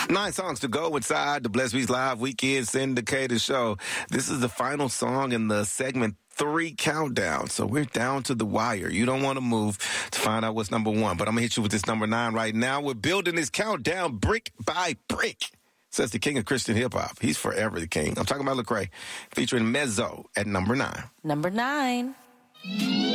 9 songs to go inside the Blessed Beats Live Weekend Syndicated Show. This is the final song in the segment 3 countdown. So we're down to the wire. You don't want to move to find out what's number 1. But I'm going to hit you with this number 9 right now. We're building this countdown brick by brick. Says the king of Christian hip-hop. He's forever the king. I'm talking about Lecrae, featuring Mezzo at number 9. Number 9.